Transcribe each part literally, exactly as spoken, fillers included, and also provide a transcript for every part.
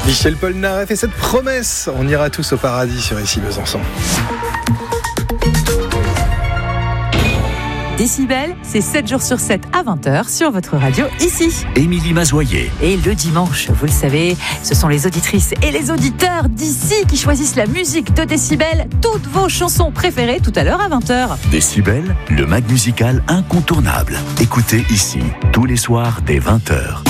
Michel Polnareff et cette promesse, on ira tous au paradis sur Ici Besançon. Décibel, c'est sept jours sur sept à vingt heures sur votre radio ici. Émilie Mazoyer. Et le dimanche, vous le savez, ce sont les auditrices et les auditeurs d'ici qui choisissent la musique de Décibel, toutes vos chansons préférées tout à l'heure à vingt heures. Décibel, le mag musical incontournable. Écoutez ici, tous les soirs dès vingt heures.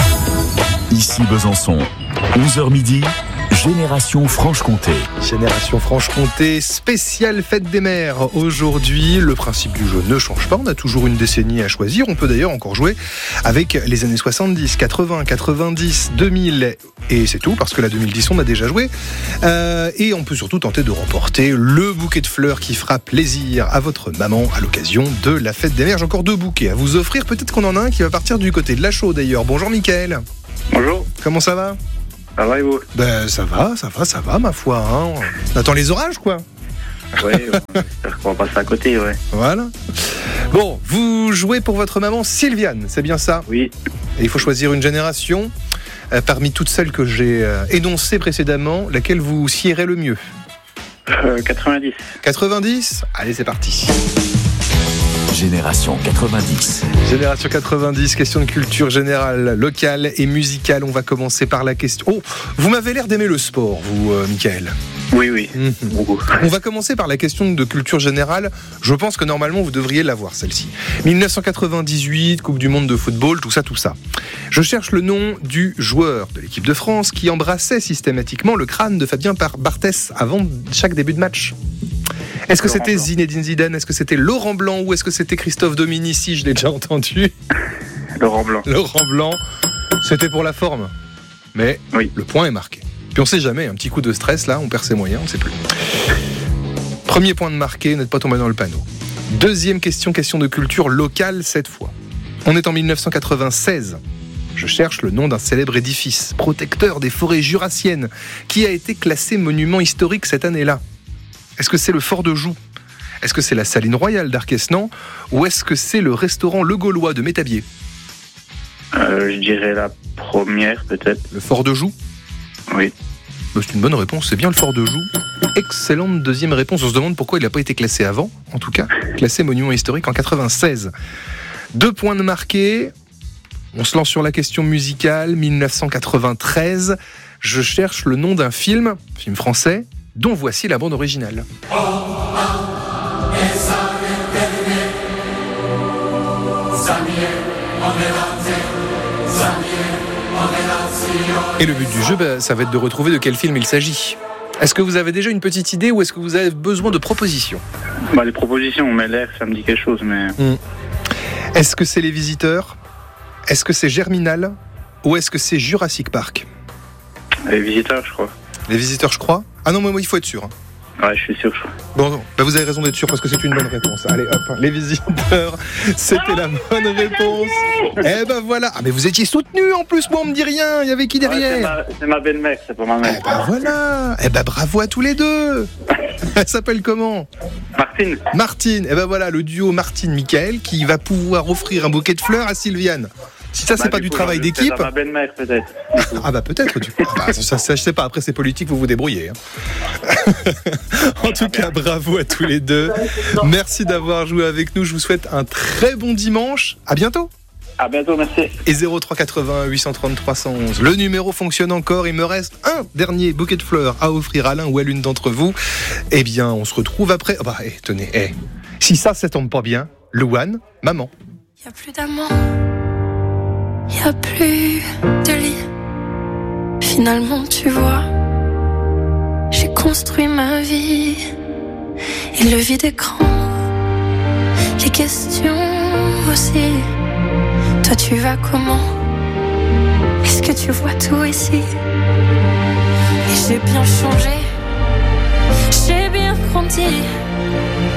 Ici Besançon, onze heures midi. Génération Franche-Comté. Génération Franche-Comté, spéciale fête des mères. Aujourd'hui, le principe du jeu ne change pas. On a toujours une décennie à choisir. On peut d'ailleurs encore jouer avec les années soixante-dix, quatre-vingts, quatre-vingt-dix, deux mille. Et c'est tout, parce que la deux mille dix, on a déjà joué. Euh, et on peut surtout tenter de remporter le bouquet de fleurs qui fera plaisir à votre maman à l'occasion de la fête des mères. J'ai encore deux bouquets à vous offrir. Peut-être qu'on en a un qui va partir du côté de la Chaux d'ailleurs. Bonjour Mickaël. Bonjour. Comment ça va ? Ça va et vous ? Ben ça va, ça va, ça va ma foi. Hein. On attend les orages quoi. Oui, j'espère qu'on va passer à côté, ouais. Voilà. Bon, vous jouez pour votre maman Sylviane, c'est bien ça ? Oui. Et il faut choisir une génération. Euh, parmi toutes celles que j'ai euh, énoncées précédemment, laquelle vous siérez le mieux ? euh, quatre-vingt-dix. quatre-vingt-dix ? Allez, c'est parti. Génération quatre-vingt-dix. Génération quatre-vingt-dix, question de culture générale, locale et musicale. On va commencer par la question... Oh, vous m'avez l'air d'aimer le sport, vous, euh, Mickaël. Oui, oui, Mmh. beaucoup. On va commencer par la question de culture générale. Je pense que normalement, vous devriez l'avoir, celle-ci. dix-neuf cent quatre-vingt-dix-huit, Coupe du Monde de football, tout ça, tout ça. Je cherche le nom du joueur de l'équipe de France qui embrassait systématiquement le crâne de Fabien Barthès avant chaque début de match. Est-ce que Laurent c'était Blanc. Zinedine Zidane ? Est-ce que c'était Laurent Blanc ? Ou est-ce que c'était Christophe Dominici ? Je l'ai déjà entendu. Laurent Blanc. Laurent Blanc, c'était pour la forme. Mais Oui. le point est marqué. Puis on sait jamais, un petit coup de stress là, on perd ses moyens, on ne sait plus. Premier point de marqué, n'êtes pas tombé dans le panneau. Deuxième question, question de culture locale cette fois. On est en dix-neuf cent quatre-vingt-seize. Je cherche le nom d'un célèbre édifice, protecteur des forêts jurassiennes, qui a été classé monument historique cette année-là. Est-ce que c'est le fort de Joux ? Est-ce que c'est la Saline Royale d'Arquesnan ? Ou est-ce que c'est le restaurant Le Gaulois de Métabier ? Euh, je dirais la première, peut-être. Le fort de Joux ? Oui. Bah, c'est une bonne réponse, c'est bien le fort de Joux. Excellente deuxième réponse. On se demande pourquoi il n'a pas été classé avant, en tout cas. Classé monument historique en quatre-vingt-seize. Deux points de marqué. On se lance sur la question musicale. dix-neuf cent quatre-vingt-treize. Je cherche le nom d'un film, film français, dont voici la bande originale. Et le but du jeu, bah, ça va être de retrouver de quel film il s'agit. Est-ce que vous avez déjà une petite idée ou est-ce que vous avez besoin de propositions ? Bah, les propositions, mais l'air, ça me dit quelque chose, mais... Mmh. Est-ce que c'est Les Visiteurs ? Est-ce que c'est Germinal ? Ou est-ce que c'est Jurassic Park ? Les visiteurs, je crois. Les Visiteurs, je crois. Ah non, moi, moi il faut être sûr. Hein. Ouais, je suis sûr, je crois. Bon, bah vous avez raison d'être sûr parce que c'est une bonne réponse. Allez, hop, Les Visiteurs, c'était la bonne réponse. Eh ben voilà. Ah mais vous étiez soutenu en plus, moi on me dit rien. Il y avait qui Ouais, derrière ? c'est, ma, c'est ma belle-mère, c'est pas ma mère. Eh ben voilà. Eh ben bravo à tous les deux. Elle s'appelle comment ? Martine. Martine. Eh ben voilà, le duo Martine-Mickaël qui va pouvoir offrir un bouquet de fleurs à Sylviane. Si ça, c'est Bah, pas du coup, travail je d'équipe. fais à ma belle-mère, peut-être. Ah bah peut-être du coup. Ah bah, ça, ça, je sais pas, après c'est politique, vous vous débrouillez. Hein. En tout cas, bravo à tous les deux. Merci d'avoir joué avec nous. Je vous souhaite un très bon dimanche. À bientôt. À bientôt, merci. Et zéro trois quatre-vingts huit cent trente trois cent onze. Le numéro fonctionne encore. Il me reste un dernier bouquet de fleurs à offrir à l'un ou à l'une d'entre vous. Eh bien, on se retrouve après. Oh bah, eh, tenez, eh. Si ça, ça tombe pas bien, Louane, maman. Y'a plus d'amour, y'a plus de lit. Finalement, tu vois, j'ai construit ma vie. Et le vide écran, les questions aussi. Toi, tu vas comment ? Est-ce que tu vois tout ici ? Et j'ai bien changé, j'ai bien grandi.